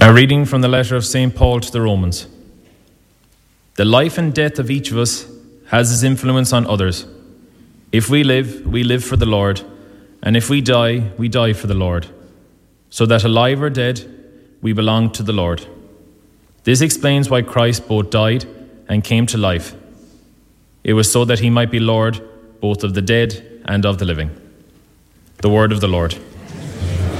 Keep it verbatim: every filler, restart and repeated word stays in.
A reading from the letter of Saint Paul to the Romans. The life and death of each of us has its influence on others. If we live, we live for the Lord, and if we die, we die for the Lord. So that alive or dead, we belong to the Lord. This explains why Christ both died and came to life. It was so that he might be Lord both of the dead and of the living. The word of the Lord.